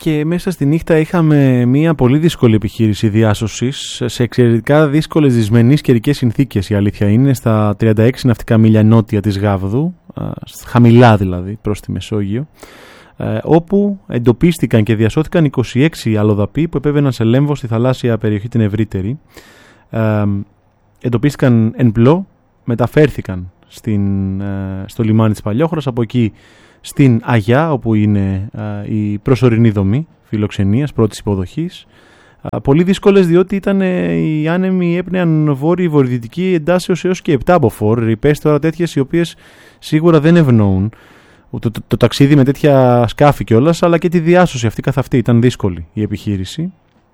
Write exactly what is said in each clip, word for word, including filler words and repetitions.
και μέσα στη νύχτα είχαμε μια πολύ δύσκολη επιχείρηση διάσωσης σε εξαιρετικά δύσκολες δυσμενείς καιρικές συνθήκες. Η αλήθεια είναι στα τριάντα έξι ναυτικά μίλια νότια της Γάβδου, χαμηλά δηλαδή προς τη Μεσόγειο, όπου εντοπίστηκαν και διασώθηκαν είκοσι έξι αλλοδαποί που επέβαιναν σε λέμβο στη θαλάσσια περιοχή την ευρύτερη. Εντοπίστηκαν εν πλώ, μεταφέρθηκαν στην, στο λιμάνι της Παλιόχωρας, από εκεί στην Αγιά, όπου είναι α, η προσωρινή δομή φιλοξενίας πρώτης υποδοχής. Α, πολύ δύσκολες, διότι ήταν ε, οι άνεμοι έπνεαν βόρειο-βορειοδυτική εντάσεως έως και επτά από φορ, ρηπές τώρα τέτοιες οι οποίες σίγουρα δεν ευνοούν το, το, το ταξίδι με τέτοια σκάφη κιόλας, αλλά και τη διάσωση αυτή καθ' αυτή. Ήταν δύσκολη η επιχείρηση.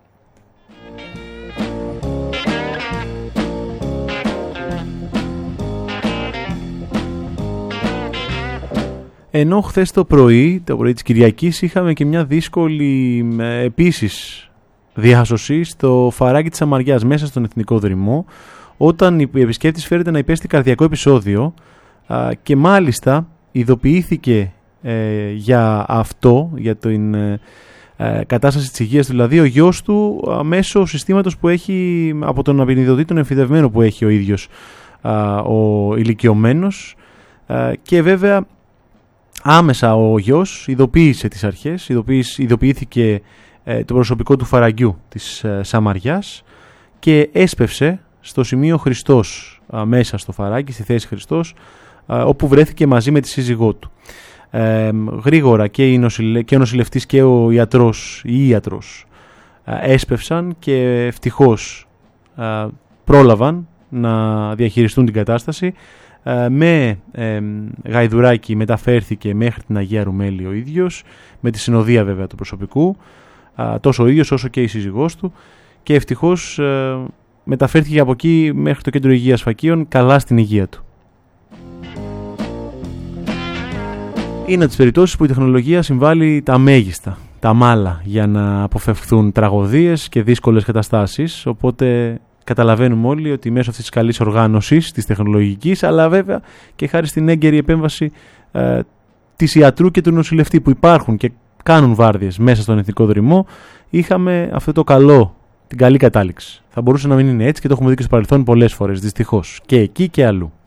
Ενώ χθες το πρωί, το πρωί της Κυριακής, είχαμε και μια δύσκολη ε, επίσης διάσωση στο φαράγγι της Σαμαριάς, μέσα στον Εθνικό Δρυμό, όταν η επισκέπτης φέρεται να υπέστη καρδιακό επεισόδιο α, και μάλιστα ειδοποιήθηκε ε, για αυτό, για την ε, ε, κατάσταση της υγείας του, δηλαδή ο γιος του α, μέσω συστήματος που έχει από τον απεινιδωτή τον εμφυδευμένο που έχει ο ίδιος α, ο ηλικιωμένος, α, και βέβαια άμεσα ο γιος ειδοποίησε τις αρχές, ειδοποιήθηκε ε, το προσωπικό του φαραγγιού της ε, Σαμαριάς και έσπευσε στο σημείο Χριστός, α, μέσα στο φαράγγι, στη θέση Χριστός, α, όπου βρέθηκε μαζί με τη σύζυγό του. Ε, γρήγορα και, η νοσηλε... και ο νοσηλευτής και ο ιατρός, η ιατρός α, έσπευσαν και ευτυχώς α, πρόλαβαν να διαχειριστούν την κατάσταση. Με ε, γαϊδουράκι μεταφέρθηκε μέχρι την Αγία Ρουμέλη ο ίδιος, με τη συνοδεία βέβαια του προσωπικού, α, τόσο ο ίδιος όσο και η σύζυγός του, και ευτυχώς ε, μεταφέρθηκε από εκεί μέχρι το κέντρο υγείας Φακίων καλά στην υγεία του. Είναι από τις περιπτώσεις που η τεχνολογία συμβάλλει τα μέγιστα, τα μάλα, για να αποφευχθούν τραγωδίες και δύσκολες καταστάσεις, οπότε καταλαβαίνουμε όλοι ότι μέσω αυτής της καλής οργάνωσης, της τεχνολογικής, αλλά βέβαια και χάρη στην έγκαιρη επέμβαση ε, της ιατρού και του νοσηλευτή που υπάρχουν και κάνουν βάρδιες μέσα στον Εθνικό Δρυμό, είχαμε αυτό το καλό, την καλή κατάληξη. Θα μπορούσε να μην είναι έτσι και το έχουμε δει και στο παρελθόν πολλές φορές, δυστυχώς, και εκεί και αλλού.